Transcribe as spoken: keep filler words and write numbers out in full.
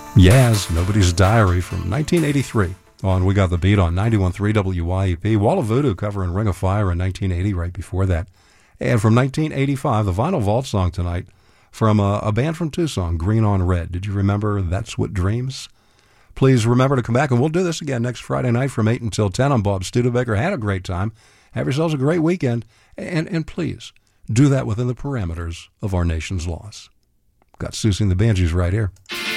Yaz, Nobody's Diary from nineteen eighty-three. On We Got the Beat on ninety-one point three W Y E P. Wall of Voodoo covering Ring of Fire in nineteen eighty, right before that. And from nineteen eighty-five, the Vinyl Vault song tonight from a, a band from Tucson, Green on Red. Did you remember That's What Dreams? Please remember to come back, and we'll do this again next Friday night from eight until ten. I'm Bob Studebaker. Had a great time. Have yourselves a great weekend. And, and please, do that within the parameters of our nation's laws. Got Susie and the Banshees right here.